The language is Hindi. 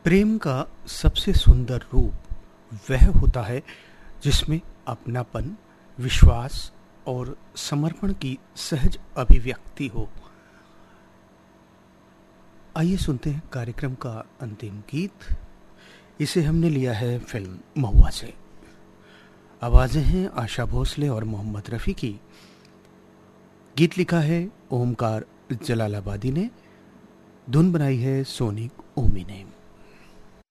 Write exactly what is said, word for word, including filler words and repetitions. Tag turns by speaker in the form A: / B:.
A: प्रेम का सबसे सुंदर रूप वह होता है जिसमें अपनापन, विश्वास और समर्पण की सहज अभिव्यक्ति हो। आइए सुनते हैं कार्यक्रम का अंतिम गीत। इसे हमने लिया है फिल्म महुआ से। आवाजें हैं आशा भोसले और मोहम्मद रफ़ी की। गीत लिखा है ओमकार जलालाबादी ने, धुन बनाई है सोनिक ओमी ने।